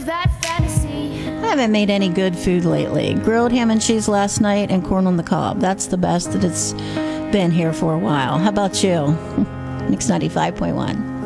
that fantasy. I haven't made any good food lately. Grilled ham and cheese last night and corn on the cob. That's the best that it's been here for a while. How about you? Mix 95.1.